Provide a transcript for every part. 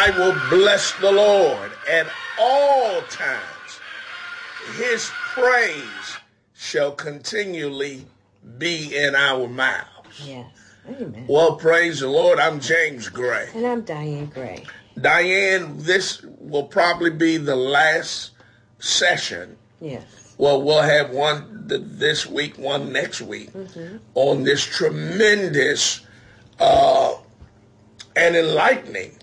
I will bless the Lord at all times. His praise shall continually be in our mouths. Yes. Amen. Well, praise the Lord. I'm James Gray. And I'm Diane Gray. Diane, this will probably be the last session. Yes. Well, we'll have one this week, one next week, on this tremendous and enlightening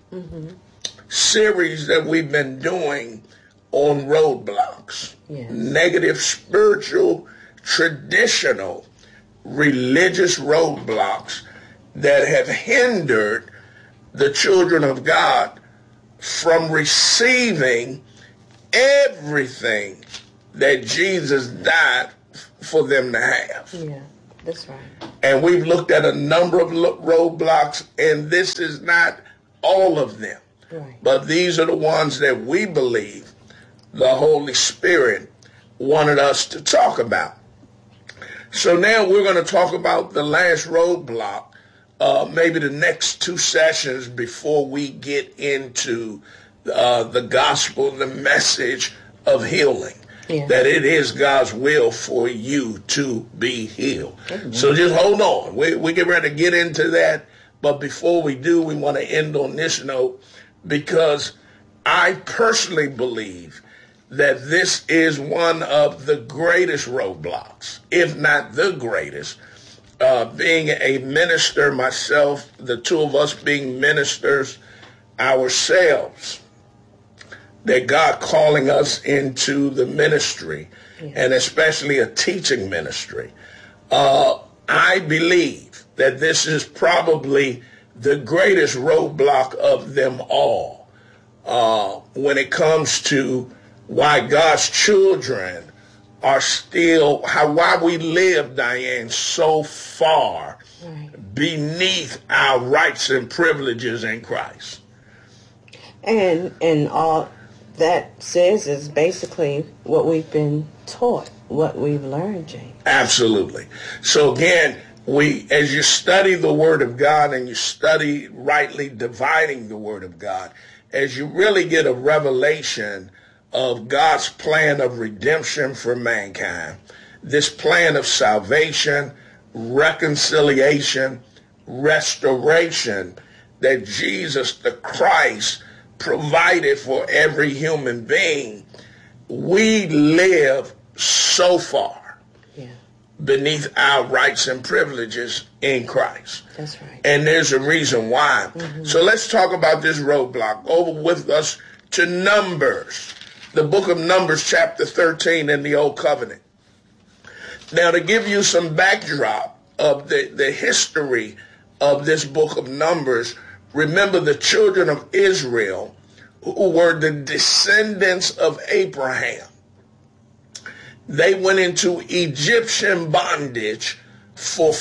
series that we've been doing on roadblocks. Yes. Negative spiritual, traditional, religious roadblocks that have hindered the children of God from receiving everything that Jesus died for them to have. Yeah, that's right. And we've looked at a number of roadblocks, and this is not all of them. Right. But these are the ones that we believe the Holy Spirit wanted us to talk about. So now we're going to talk about the last roadblock, maybe the next two sessions before we get into the gospel, the message of healing. Yeah. That it is God's will for you to be healed. So just hold on. We get ready to get into that. But before we do, we want to end on this note, because I personally believe that this is one of the greatest roadblocks, if not the greatest. Being a minister myself, the two of us being ministers ourselves, that God calling us into the ministry, and especially a teaching ministry. I believe that this is probably the greatest roadblock of them all when it comes to why God's children are still, why we live, Diane, so far beneath our rights and privileges in Christ. And all that says is basically what we've been taught, what we've learned, James. Absolutely. So again, as you study the Word of God and you study rightly dividing the Word of God, as you really get a revelation of God's plan of redemption for mankind, this plan of salvation, reconciliation, restoration that Jesus the Christ provided for every human being, we live so far beneath our rights and privileges in Christ. That's right. And there's a reason why. So let's talk about this roadblock. Go with us to Numbers, the book of Numbers, chapter 13 in the Old Covenant. Now, to give you some backdrop of the history of this book of Numbers, remember the children of Israel, who were the descendants of Abraham. They went into Egyptian bondage for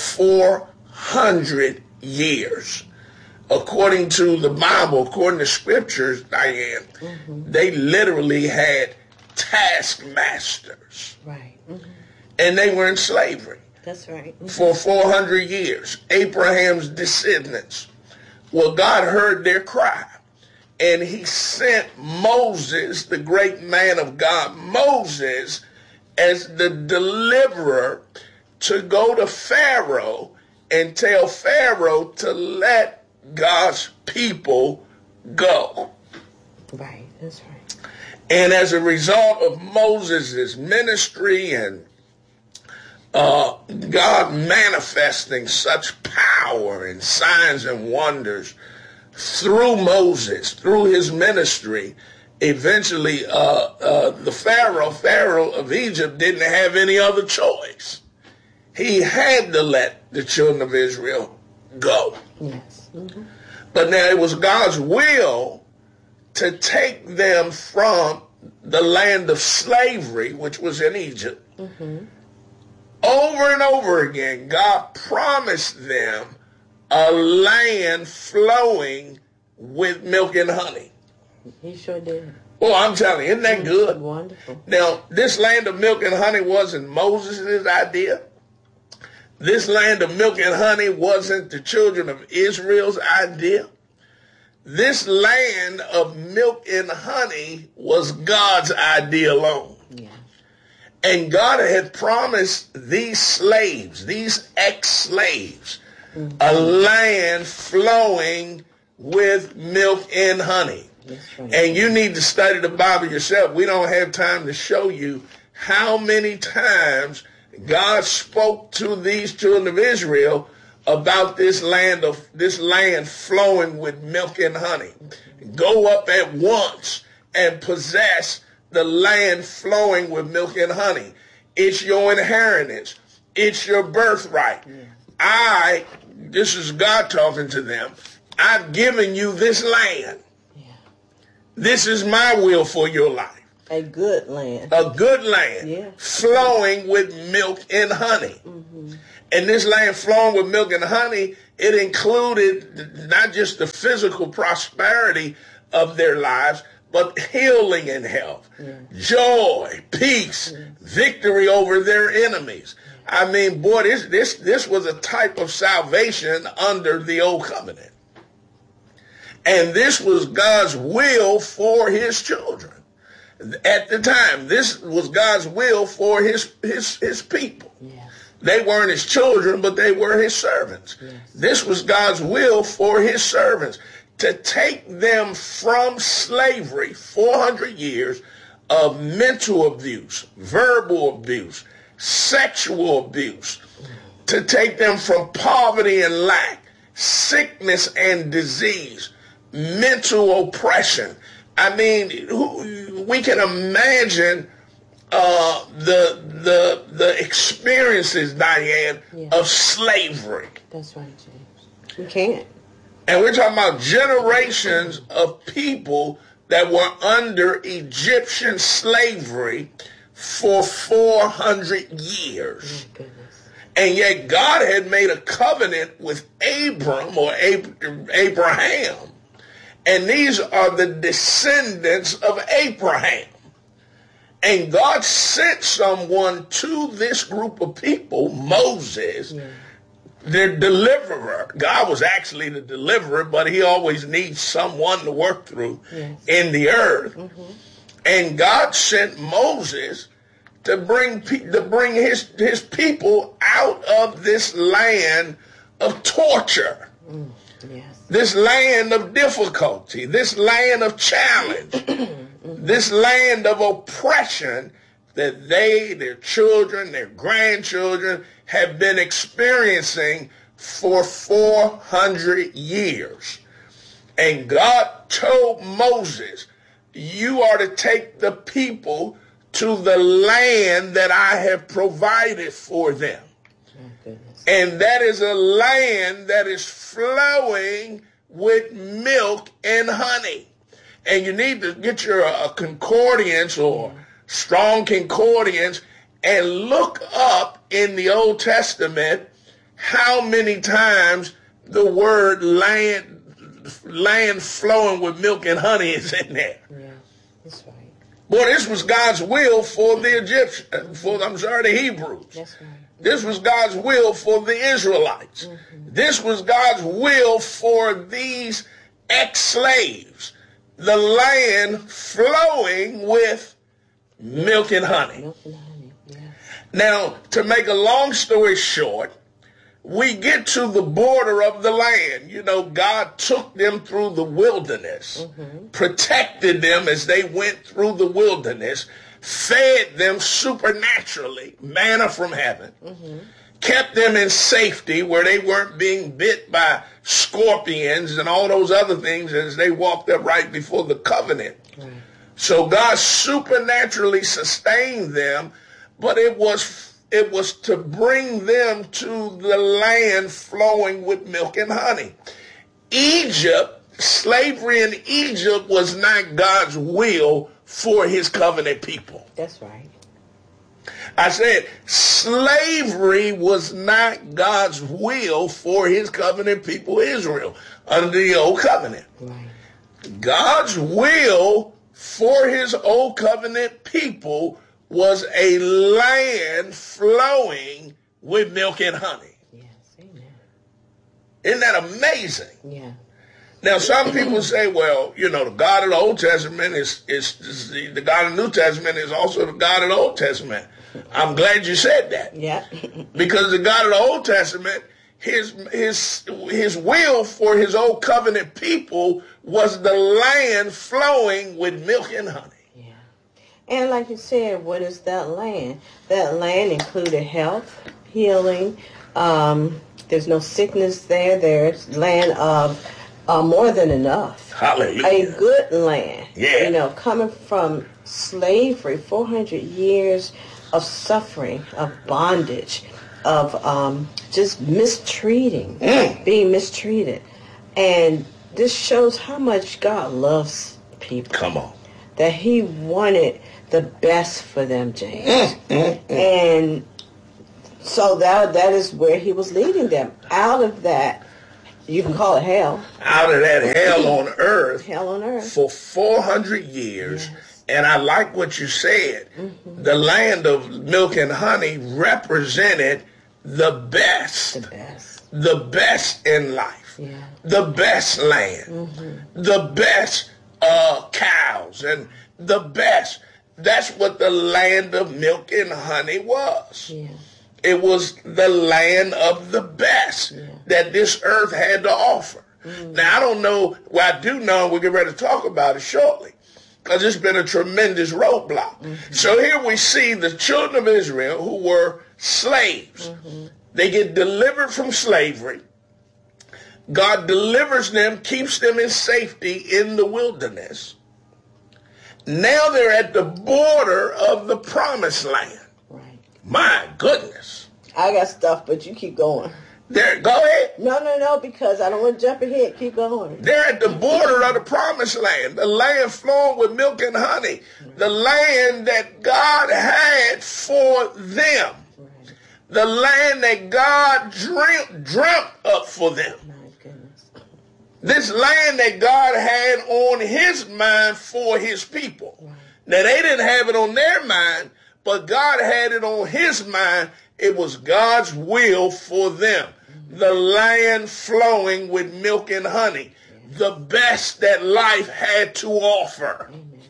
400 years. According to the Bible, according to scriptures, Diane, they literally had taskmasters. Right. And they were in slavery. That's right. For 400 years. Abraham's descendants. Well, God heard their cry. And he sent Moses, the great man of God, Moses, as the deliverer, to go to Pharaoh and tell Pharaoh to let God's people go. Right, that's right. And as a result of Moses' ministry and God manifesting such power and signs and wonders through Moses, through his ministry, eventually the Pharaoh of Egypt didn't have any other choice. He had to let the children of Israel go. Yes. But now it was God's will to take them from the land of slavery, which was in Egypt. Over and over again, God promised them a land flowing with milk and honey. He sure did. Oh, I'm telling you, isn't that good? Wonderful. Now, this land of milk and honey wasn't Moses' idea. This land of milk and honey wasn't the children of Israel's idea. This land of milk and honey was God's idea alone. Yeah. And God had promised these slaves, these ex-slaves, a land flowing with milk and honey. Right. And you need to study the Bible yourself. We don't have time to show you how many times God spoke to these children of Israel about this land flowing with milk and honey. Go up at once and possess the land flowing with milk and honey. It's your inheritance. It's your birthright. This is God talking to them. I've given you this land. Yeah. This is my will for your life. A good land. A good land. Yeah. Flowing with milk and honey. Mm-hmm. And this land flowing with milk and honey, it included not just the physical prosperity of their lives, but healing and health, joy, peace, victory over their enemies. I mean, boy, this was a type of salvation under the old covenant. And this was God's will for his children. At the time, this was God's will for his people. Yes. They weren't his children, but they were his servants. Yes. This was God's will for his servants, to take them from slavery, 400 years of mental abuse, verbal abuse, sexual abuse, to take them from poverty and lack, sickness and disease, mental oppression. I mean, we can imagine the experiences, Diane, of slavery. That's right, James. We can't. And we're talking about generations of people that were under Egyptian slavery for 400 years. Oh, goodness. And yet God had made a covenant with Abram or Abraham. And these are the descendants of Abraham. And God sent someone to this group of people, Moses, their deliverer. God was actually the deliverer, but he always needs someone to work through in the earth. Mm-hmm. And God sent Moses to bring his people out of this land of torture. Yes. This land of difficulty, this land of challenge, this land of oppression that they, their children, their grandchildren have been experiencing for 400 years. And God told Moses, you are to take the people to the land that I have provided for them. And that is a land that is flowing with milk and honey. And you need to get your concordance or strong concordance and look up in the Old Testament how many times the word land flowing with milk and honey is in there. Yeah, that's right. Boy, this was God's will for the Egyptians, the Hebrews. That's right. This was God's will for the Israelites. Mm-hmm. This was God's will for these ex-slaves. The land flowing with milk and honey. Milk and honey, yeah. Now, to make a long story short, we get to the border of the land. You know, God took them through the wilderness, protected them as they went through the wilderness, fed them supernaturally, manna from heaven, kept them in safety where they weren't being bit by scorpions and all those other things as they walked up right before the covenant. Right. So God supernaturally sustained them, but it was to bring them to the land flowing with milk and honey. Slavery in Egypt was not God's will for his covenant people. That's right. I said slavery was not God's will for his covenant people Israel under the old covenant. Right. God's will for his old covenant people was a land flowing with milk and honey. Yes, amen. Isn't that amazing? Yeah. Now, some people say, well, you know, the God of the Old Testament is the God of the New Testament is also the God of the Old Testament. I'm glad you said that. Yeah. Because the God of the Old Testament, his will for his old covenant people was the land flowing with milk and honey. Yeah. And like you said, what is that land? That land included health, healing. There's no sickness there. There's land of more than enough. Hallelujah. A good land. Yeah. You know, coming from slavery, 400 years of suffering, of bondage, of just mistreating, being mistreated. And this shows how much God loves people. Come on. That he wanted the best for them, James. And so that is where he was leading them. Out of that, you can call it hell. Out of that hell on earth. Hell on earth. For 400 years. Yes. And I like what you said. The land of milk and honey represented the best. The best. The best in life. Yeah. The best land. The best cows. And the best. That's what the land of milk and honey was. Yeah. It was the land of the best that this earth had to offer. Now, I don't know. Well, I do know, and we'll get ready to talk about it shortly, because it's been a tremendous roadblock. So here we see the children of Israel who were slaves. They get delivered from slavery. God delivers them, keeps them in safety in the wilderness. Now they're at the border of the promised land. Right. My goodness. I got stuff, but you keep going. Go ahead. No, because I don't want to jump ahead. Keep going. They're at the border of the promised land, the land flowing with milk and honey, the land that God had for them, the land that God dreamt up for them. My goodness. This land that God had on his mind for his people. Now, they didn't have it on their mind, but God had it on his mind. It was God's will for them. The land flowing with milk and honey. The best that life had to offer. Amen.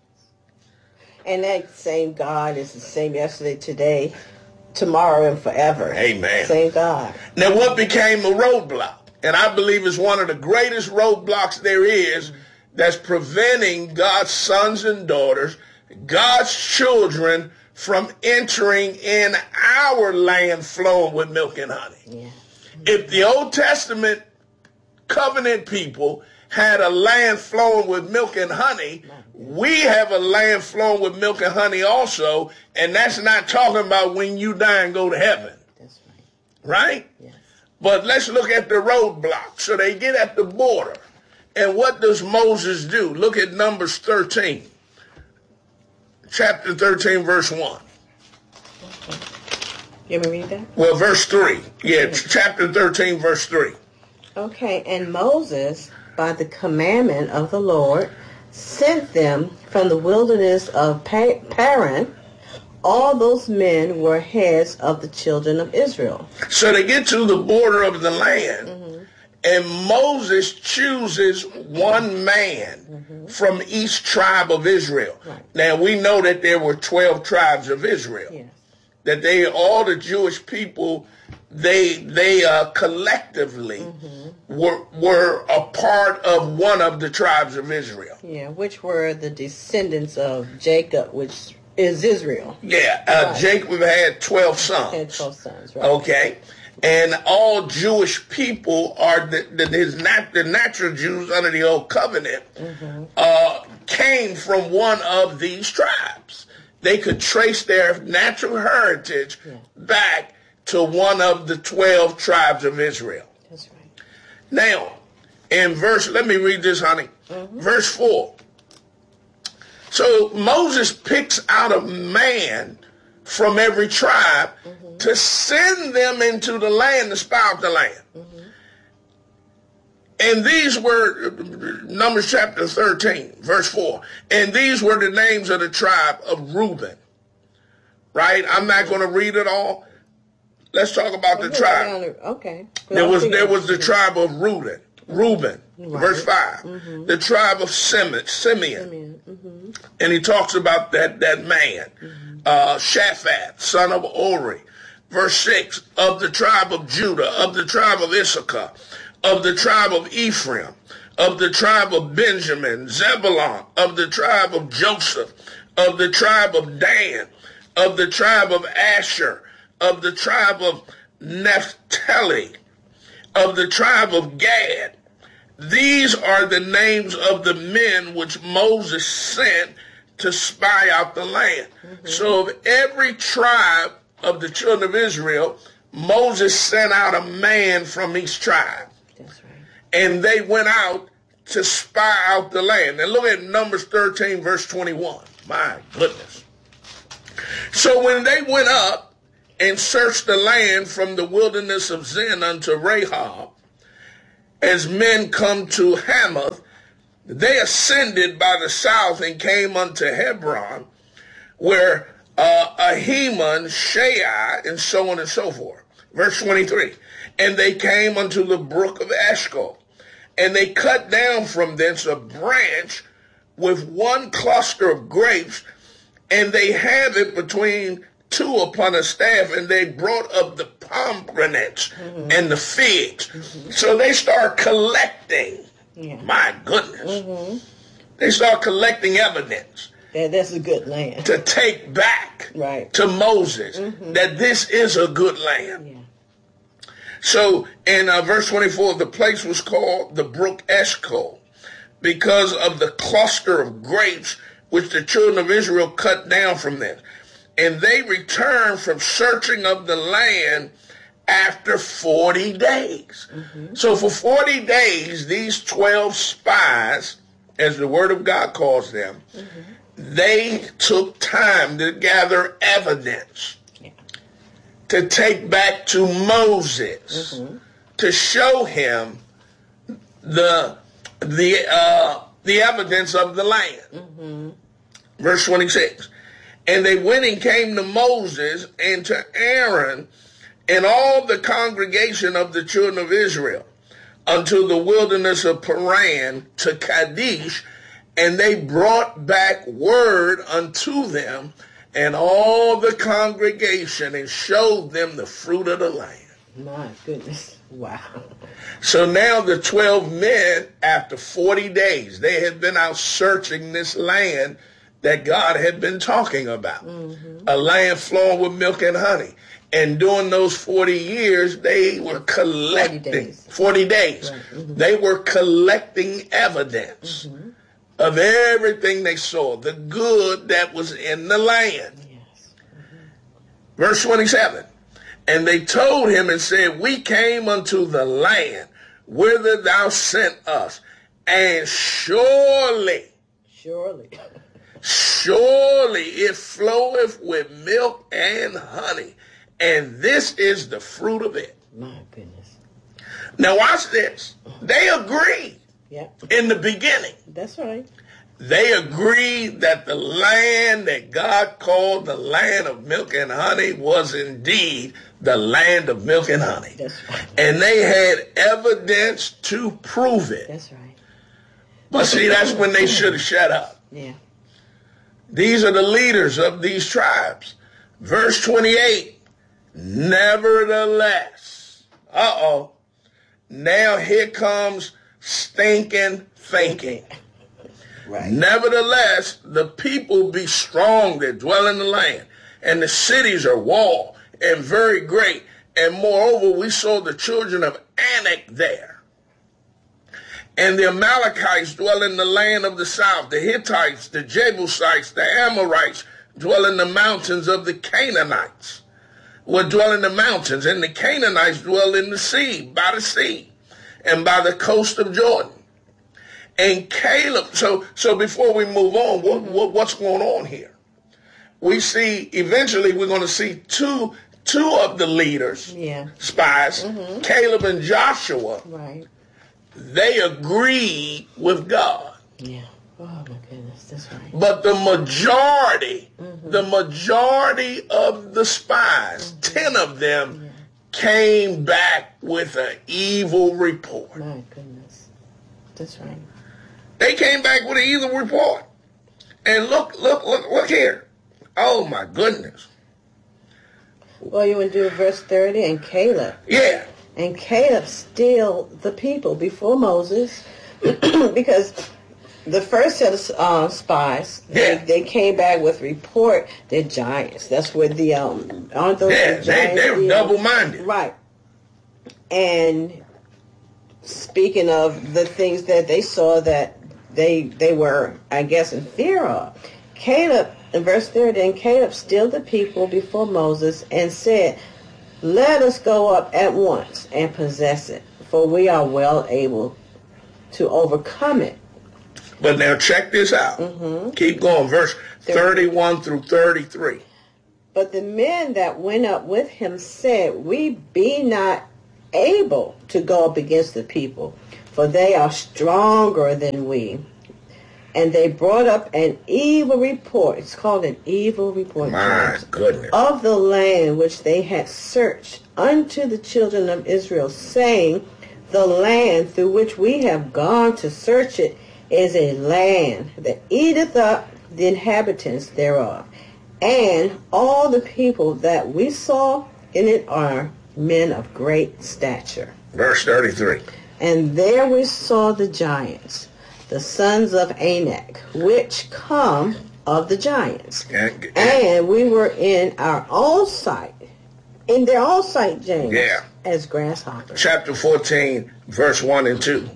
And that same God is the same yesterday, today, tomorrow, and forever. Amen. Same God. Now, what became a roadblock? And I believe it's one of the greatest roadblocks there is that's preventing God's sons and daughters, God's children, from entering in our land flowing with milk and honey. Yeah. If the Old Testament covenant people had a land flowing with milk and honey, we have a land flowing with milk and honey also, and that's not talking about when you die and go to heaven. That's right. Right? Yes. But let's look at the roadblock. So they get at the border. And what does Moses do? Look at Numbers 13. Chapter 13, verse 1. You want me to read that? Well, verse 3. Yeah, chapter 13, verse 3. Okay, and Moses, by the commandment of the Lord, sent them from the wilderness of Paran. All those men were heads of the children of Israel. So they get to the border of the land, and Moses chooses one man from each tribe of Israel. Right. Now, we know that there were 12 tribes of Israel. Yes. That all the Jewish people, they collectively were a part of one of the tribes of Israel. Yeah, which were the descendants of Jacob, which is Israel. Yeah, Right. Jacob had 12 sons. Had 12 sons, right? Okay, and all Jewish people are the natural Jews under the old covenant came from one of these tribes. They could trace their natural heritage back to one of the 12 tribes of Israel. That's right. Now, let me read this, honey. Verse 4. So Moses picks out a man from every tribe to send them into the land to spy out the land. And these were, Numbers chapter 13, verse 4. And these were the names of the tribe of Reuben. Right? I'm not going to read it all. Let's talk about the tribe. Okay. There was the tribe of Reuben. Right. Verse 5. The tribe of Simeon. And he talks about that man, Shaphat, son of Ori. Verse 6. Of the tribe of Judah, of the tribe of Issachar, of the tribe of Ephraim, of the tribe of Benjamin, Zebulun, of the tribe of Joseph, of the tribe of Dan, of the tribe of Asher, of the tribe of Naphtali, of the tribe of Gad. These are the names of the men which Moses sent to spy out the land. So of every tribe of the children of Israel, Moses sent out a man from each tribe. That's right. And they went out to spy out the land. And look at Numbers 13, verse 21. My goodness. So when they went up and searched the land from the wilderness of Zin unto Rahab, as men come to Hamath, they ascended by the south and came unto Hebron, where Ahiman, Shai, and so on and so forth. Verse 23. And they came unto the brook of Eshcol, and they cut down from thence a branch with one cluster of grapes, and they have it between two upon a staff, and they brought up the pomegranates and the figs. So they start collecting. Yeah. My goodness. They start collecting evidence. That's a good land. To take back Right. to Moses that this is a good land. Yeah. So in verse 24, the place was called the brook Eshcol because of the cluster of grapes which the children of Israel cut down from them. And they returned from searching of the land after 40 days. So for 40 days, these 12 spies, as the word of God calls them, they took time to gather evidence to take back to Moses to show him the evidence of the land. Verse 26. And they went and came to Moses and to Aaron and all the congregation of the children of Israel unto the wilderness of Paran to Kadesh, and they brought back word unto them and all the congregation and showed them the fruit of the land. My goodness. Wow. So now the 12 men, after 40 days, they had been out searching this land that God had been talking about. A land flowing with milk and honey. And during those 40 years, they were collecting, 40 days. Right. They were collecting evidence of everything they saw, the good that was in the land. Yes. Verse 27, and they told him and said, we came unto the land whither thou sent us, and surely it floweth with milk and honey, and this is the fruit of it. My goodness. Now watch this. They agreed in the beginning. That's right. They agreed that the land that God called the land of milk and honey was indeed the land of milk and honey. That's right. And they had evidence to prove it. That's right. But see, that's when they should have shut up. Yeah. These are the leaders of these tribes. Verse 28, nevertheless, now here comes stinking thinking. Right. Nevertheless, the people be strong that dwell in the land, and the cities are walled and very great. And moreover, we saw the children of Anak there. And the Amalekites dwell in the land of the south. The Hittites, the Jebusites, the Amorites dwell in the mountains of the Canaanites. Well, dwell in the mountains, and the Canaanites dwell in the sea, by the sea, and by the coast of Jordan. And Caleb, so before we move on, what's going on here? We see, eventually we're going to see two of the leaders, spies, Caleb and Joshua. Right. They agreed with God. Yeah. Oh my goodness, that's right. But the majority of the spies, 10 of them, came back with an evil report. My goodness. That's right. They came back with an evil report. And look here. Oh, my goodness. Well, you want to do verse 30 and Caleb. Yeah. And Caleb stilled the people before Moses because the first set of spies, they came back with report, they're giants. That's where the, aren't those the giants? They were double-minded. Right. And speaking of the things that they saw that they were, I guess, in fear of, Caleb, in verse 30, and Caleb stilled the people before Moses and said, let us go up at once and possess it, for we are well able to overcome it. But now check this out. Mm-hmm. Keep going. Verse 31 through 33. But the men that went up with him said, we be not able to go up against the people, for they are stronger than we. And they brought up an evil report. It's called an evil report. My goodness. Of the land which they had searched unto the children of Israel, saying, the land through which we have gone to search it is a land that eateth up the inhabitants thereof. And all the people that we saw in it are men of great stature. Verse 33. And there we saw the giants, the sons of Anak, which come of the giants. And we were in our own sight, in their own sight, James, as grasshoppers. Chapter 14, verse 1 and 2.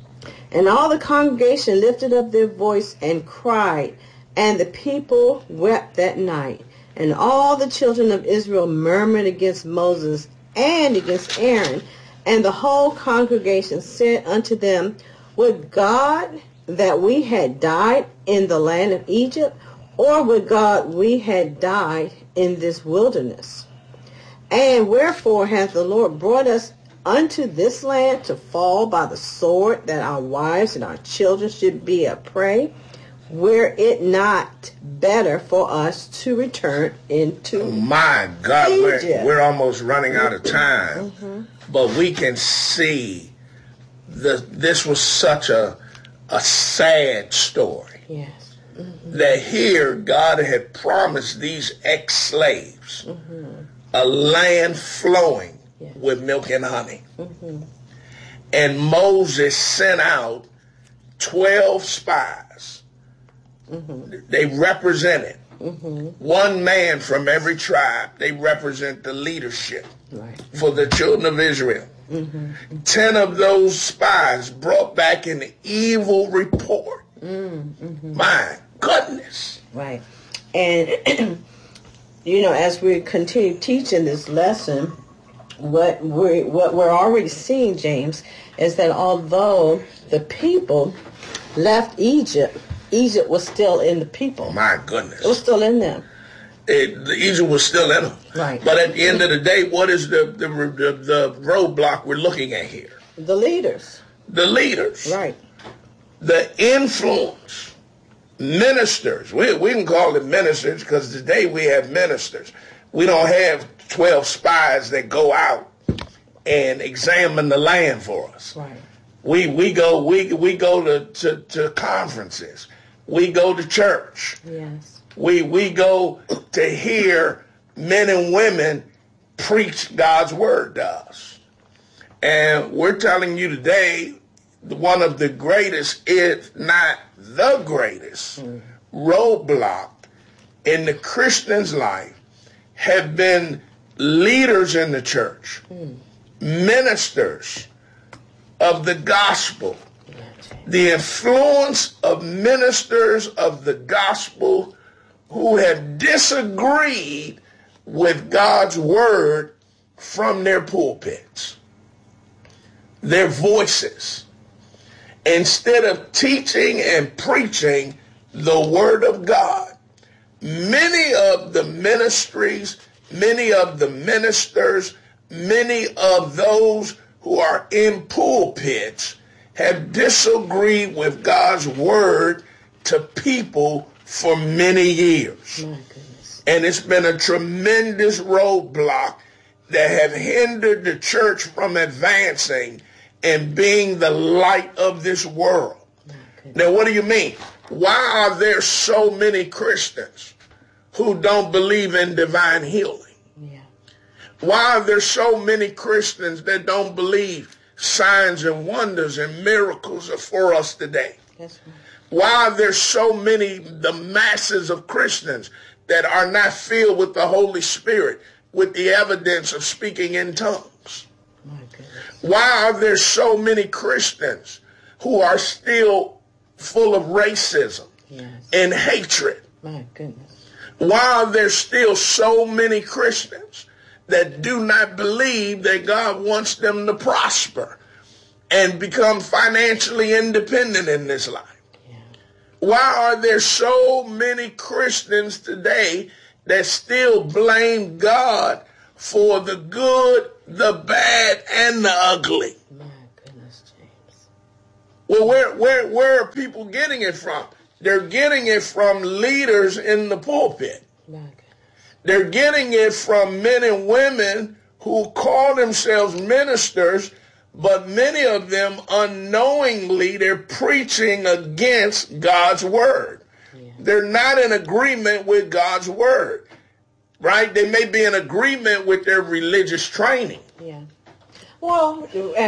And all the congregation lifted up their voice and cried, and the people wept that night. And all the children of Israel murmured against Moses and against Aaron. And the whole congregation said unto them, would God that we had died in the land of Egypt, or would God we had died in this wilderness? And wherefore hath the Lord brought us unto this land to fall by the sword, that our wives and our children should be a prey? Were it not better for us to return into my God, Egypt? We're almost running out of time. Mm-hmm. But we can see this was such a sad story. Yes. Mm-hmm. That here God had promised these ex-slaves a land flowing with milk and honey. Mm-hmm. And Moses sent out 12 spies. Mm-hmm. They represented one man from every tribe. They represent the leadership for the children of Israel. 10 of those spies brought back an evil report. My goodness. Right. And, as we continue teaching this lesson, what we're already seeing, James, is that although the people left Egypt, Egypt was still in the people. My goodness. It was still in them. Egypt was still in them. Right. But at the end of the day, what is the roadblock we're looking at here? The leaders. The leaders. Right. The influence. Ministers. We can call them ministers because today we have ministers. We don't have 12 spies that go out and examine the land for us. Right. We go to conferences. We go to church. Yes. We go to hear men and women preach God's word to us. And we're telling you today, one of the greatest, if not the greatest, roadblock in the Christian's life have been leaders in the church, ministers of the gospel. The influence of ministers of the gospel who have disagreed with God's word from their pulpits, their voices. Instead of teaching and preaching the word of God, many of the ministries, many of the ministers, many of those who are in pulpits have disagreed with God's word to people for many years. My goodness. And it's been a tremendous roadblock that have hindered the church from advancing and being the light of this world. Now, what do you mean? Why are there so many Christians who don't believe in divine healing? Yeah. Why are there so many Christians that don't believe signs and wonders and miracles are for us today? That's right. Why are there so many, the masses of Christians that are not filled with the Holy Spirit, with the evidence of speaking in tongues? My goodness. Why are there so many Christians who are still full of racism and hatred? My goodness. Why are there still so many Christians that do not believe that God wants them to prosper and become financially independent in this life? Why are there so many Christians today that still blame God for the good, the bad, and the ugly? My goodness, James. Well, where are people getting it from? They're getting it from leaders in the pulpit. My goodness. They're getting it from men and women who call themselves ministers, but many of them unknowingly, they're preaching against God's word. Yeah. They're not in agreement with God's word, right? They may be in agreement with their religious training. Yeah. Well,